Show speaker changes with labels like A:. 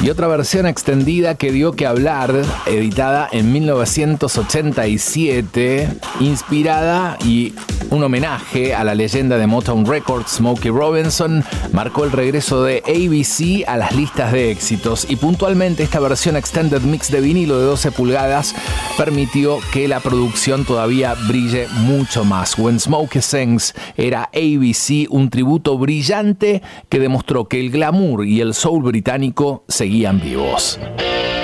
A: Y otra versión extendida que dio que hablar, editada en 1987, inspirada y un homenaje a la leyenda de Motown Records, Smokey Robinson, marcó el regreso de ABC a las listas de éxitos, y puntualmente esta versión extended mix de vinilo de 12 pulgadas permitió que la producción todavía brille mucho más. When Smokey Sings era ABC, un tributo brillante que demostró que el glamour y el soul británico seguían vivos.